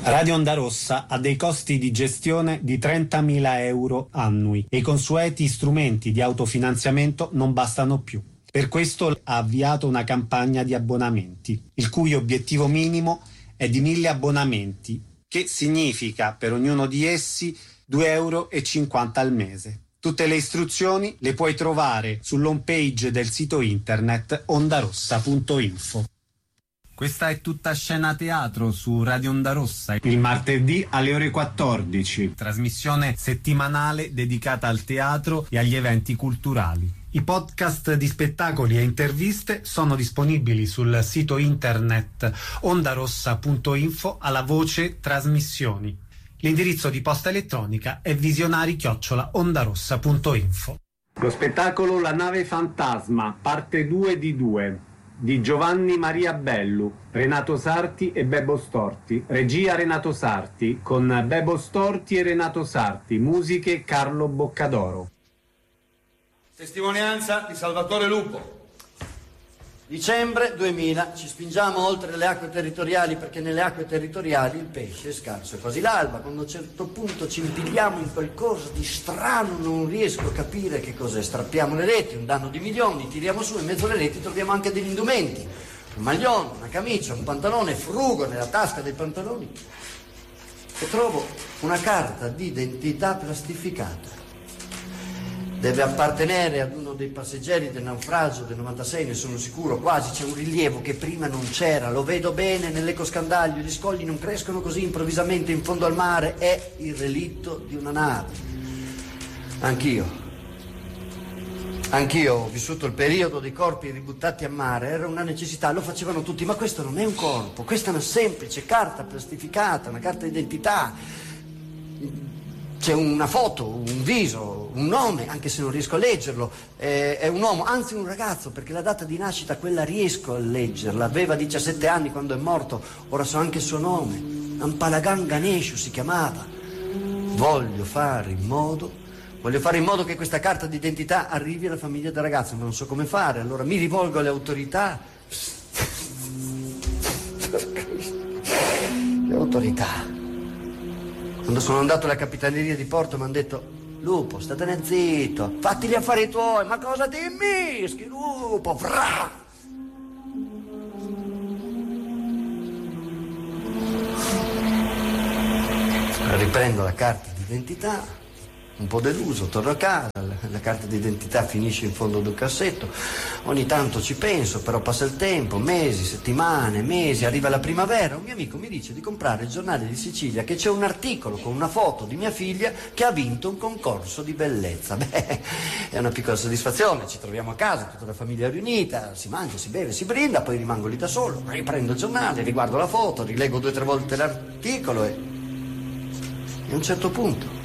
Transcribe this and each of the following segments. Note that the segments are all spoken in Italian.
Radio Onda Rossa ha dei costi di gestione di 30.000 euro annui e i consueti strumenti di autofinanziamento non bastano più. Per questo ha avviato una campagna di abbonamenti, il cui obiettivo minimo è di 1.000 abbonamenti, che significa per ognuno di essi 2,50 euro al mese. Tutte le istruzioni le puoi trovare sull'home page del sito internet ondarossa.info. Questa è tutta scena teatro su Radio Onda Rossa, il martedì alle ore 14. Trasmissione settimanale dedicata al teatro e agli eventi culturali. I podcast di spettacoli e interviste sono disponibili sul sito internet ondarossa.info alla voce trasmissioni. L'indirizzo di posta elettronica è visionari@ondarossa.info. Lo spettacolo La nave fantasma, parte 2 di 2. Di Giovanni Maria Bellu, Renato Sarti e Bebo Storti. Regia Renato Sarti, con Bebo Storti e Renato Sarti. Musiche Carlo Boccadoro. Testimonianza di Salvatore Lupo. Dicembre 2000, ci spingiamo oltre le acque territoriali perché nelle acque territoriali il pesce è scarso. È quasi l'alba, quando a un certo punto ci impigliamo in qualcosa di strano, non riesco a capire che cos'è. Strappiamo le reti, un danno di milioni, tiriamo su, in mezzo alle reti troviamo anche degli indumenti. Un maglione, una camicia, un pantalone, frugo nella tasca dei pantaloni e trovo una carta d'identità plastificata. Deve appartenere ad uno dei passeggeri del naufragio del 96, ne sono sicuro, quasi. C'è un rilievo che prima non c'era, lo vedo bene nell'ecoscandaglio, gli scogli non crescono così improvvisamente in fondo al mare, è il relitto di una nave. Anch'io ho vissuto il periodo dei corpi ributtati a mare, era una necessità, lo facevano tutti, ma questo non è un corpo, questa è una semplice carta plastificata, una carta d'identità. C'è una foto, un viso, un nome, anche se non riesco a leggerlo, è un uomo, anzi un ragazzo, perché la data di nascita, quella riesco a leggerla, aveva 17 anni quando è morto, ora so anche il suo nome, Ampalagan Ganeshu si chiamava. Voglio fare in modo che questa carta d'identità arrivi alla famiglia del ragazzo, ma non so come fare, allora mi rivolgo alle autorità. Le autorità. Quando sono andato alla capitaneria di Porto mi hanno detto: Lupo, statene zitto, fatti gli affari tuoi, ma cosa ti mischi, Lupo, fra! Riprendo la carta d'identità, un po' deluso, torno a casa, la carta d'identità finisce in fondo ad un cassetto, ogni tanto ci penso, però passa il tempo, mesi, settimane, mesi, arriva la primavera, un mio amico mi dice di comprare il giornale di Sicilia, che c'è un articolo con una foto di mia figlia che ha vinto un concorso di bellezza. Beh, è una piccola soddisfazione, ci troviamo a casa, tutta la famiglia riunita, si mangia, si beve, si brinda, poi rimango lì da solo, riprendo il giornale, riguardo la foto, rilego 2 o 3 volte l'articolo e a un certo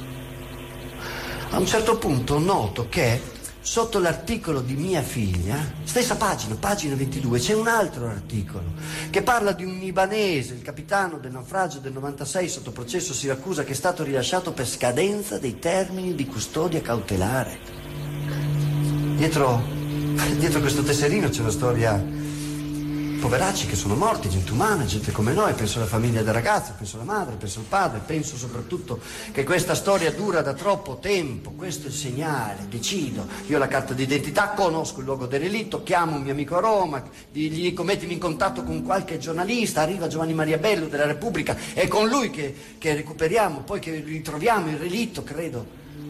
punto noto che sotto l'articolo di mia figlia, stessa pagina 22, c'è un altro articolo che parla di un libanese, il capitano del naufragio del 96 sotto processo Siracusa, che è stato rilasciato per scadenza dei termini di custodia cautelare. Dietro questo tesserino c'è una storia. Poveracci che sono morti, gente umana, gente come noi, penso alla famiglia del ragazzo, penso alla madre, penso al padre, penso soprattutto che questa storia dura da troppo tempo, questo è il segnale, decido, io ho la carta d'identità, conosco il luogo del relitto, chiamo un mio amico a Roma, gli dico mettimi in contatto con qualche giornalista, arriva Giovanni Maria Bellu della Repubblica, è con lui che recuperiamo, poi che ritroviamo il relitto, credo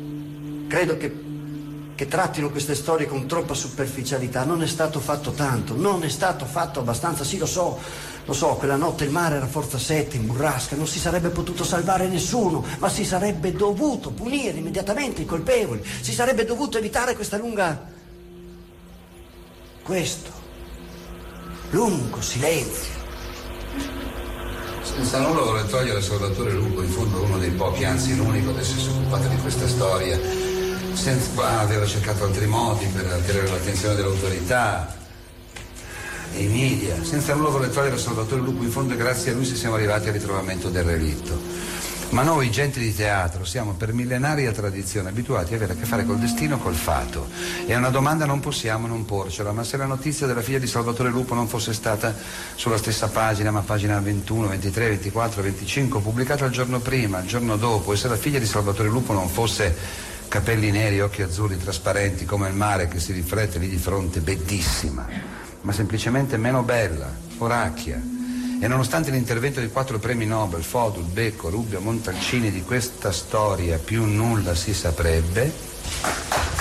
che trattino queste storie con troppa superficialità. Non è stato fatto tanto, non è stato fatto abbastanza. Sì, lo so, quella notte il mare era forza 7 in burrasca, non si sarebbe potuto salvare nessuno, ma si sarebbe dovuto punire immediatamente i colpevoli, si sarebbe dovuto evitare questo lungo silenzio. Senza nulla vuole togliere Salvatore Lupo, in fondo uno dei pochi, anzi l'unico, ad essersi occupato di questa storia. Aveva cercato altri modi per attirare l'attenzione delle autorità, dei media. Senza nulla vuole togliere Salvatore Lupo, in fondo grazie a lui se siamo arrivati al ritrovamento del relitto. Ma noi, gente di teatro, siamo per millenaria tradizione abituati a avere a che fare col destino, col fato. E una domanda non possiamo non porcela: ma se la notizia della figlia di Salvatore Lupo non fosse stata sulla stessa pagina, ma pagina 21, 23, 24, 25, pubblicata il giorno prima, il giorno dopo, e se la figlia di Salvatore Lupo non fosse capelli neri, occhi azzurri, trasparenti come il mare che si riflette lì di fronte, bellissima, ma semplicemente meno bella, oracchia. E nonostante l'intervento di 4 premi Nobel, Fodul, Becco, Rubbia, Montalcini, di questa storia più nulla si saprebbe.